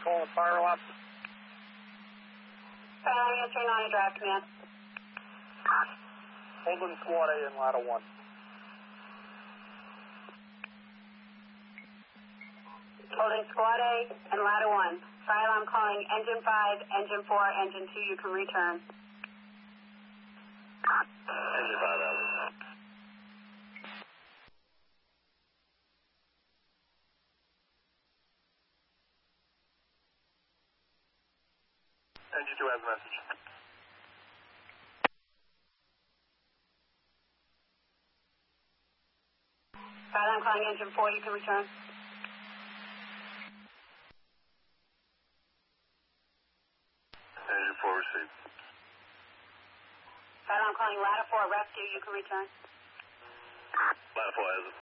calling fire alarm. Filing answering on a drive command. Holding Squad A in ladder 1. Holding Squad A and ladder 1. Fire alarm calling engine 5, engine 4, engine 2. You can return. Engine 5 out. Engine 2 has a message. Fire alarm calling engine 4. You can return. Engine 4 received. Fire alarm calling ladder 4 rescue. You can return. Ladder 4 has it.